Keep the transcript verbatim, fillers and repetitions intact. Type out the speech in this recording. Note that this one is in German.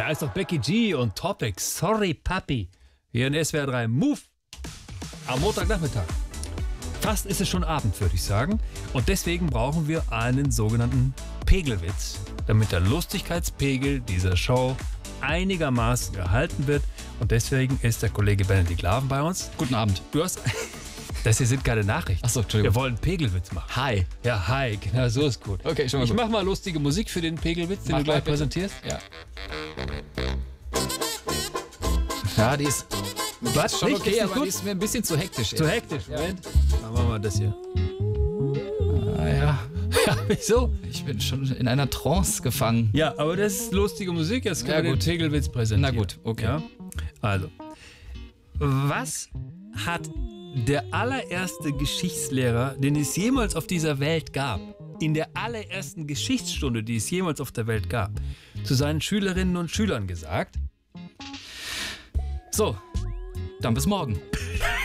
Da ist doch Becky G und Topic. Sorry, Papi. Hier in S W R drei Move. Am Montagnachmittag. Fast ist es schon Abend, würde ich sagen. Und deswegen brauchen wir einen sogenannten Pegelwitz, damit der Lustigkeitspegel dieser Show einigermaßen gehalten wird. Und deswegen ist der Kollege Benedikt Laven bei uns. Guten Abend. Du hast... Das hier sind keine Nachrichten. Achso, Entschuldigung. Wir wollen einen Pegelwitz machen. Hi. Ja, hi. Genau, so ist gut. Okay, schon mal Ich gut. mach mal lustige Musik für den Pegelwitz, den Mach du gleich mal, bitte. präsentierst. Ja. Ja, die ist Was? schon Nicht? okay, Ist nicht aber gut? die ist mir ein bisschen zu hektisch. Zu hektisch. Moment. Dann machen wir das hier. Ah, ja. Ja, wieso? Ich bin schon in einer Trance gefangen. Ja, aber das ist lustige Musik. Jetzt können Ja, wir den gut. Pegelwitz präsentieren. Na gut, okay. Ja? Also, was hat der allererste Geschichtslehrer, den es jemals auf dieser Welt gab, in der allerersten Geschichtsstunde, die es jemals auf der Welt gab, zu seinen Schülerinnen und Schülern gesagt? So, dann bis morgen.